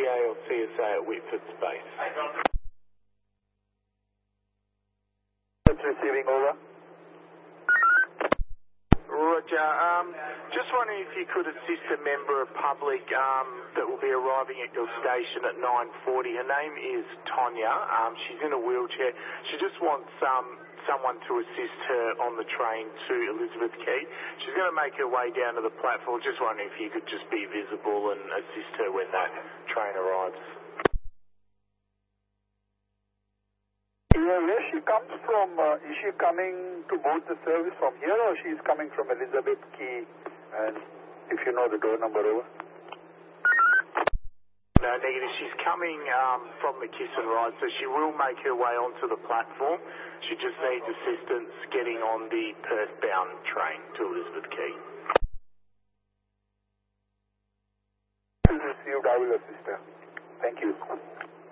CA or CSA at Whitford Space. That's receiving, over. Roger. Just wondering if you could assist a member of public that will be arriving at your station at 9:40. Her name is Tonya. She's in a wheelchair. She just wants someone to assist her on the train to Elizabeth Quay. She's going to make her way down to the platform. Just wondering if you could just be visible and assist her when that train arrives. Yeah, where she comes from, is she coming to board the service from here, or she's coming from Elizabeth Quay? And if you know the door number, over. No, negative. She's coming from the Kiss and Ride, so she will make her way onto the platform. She just needs assistance getting on the Perth-bound train to Elizabeth Quay. Received, I will assist her.